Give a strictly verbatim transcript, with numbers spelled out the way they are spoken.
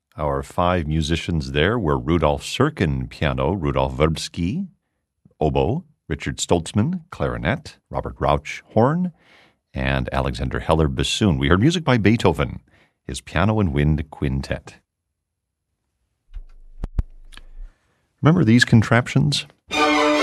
Our five musicians there were Rudolf Serkin, piano, Rudolf Verbsky, oboe, Richard Stoltzman, clarinet, Robert Rauch, horn, and Alexander Heller, bassoon. We heard music by Beethoven, his Piano and Wind Quintet. Remember these contraptions?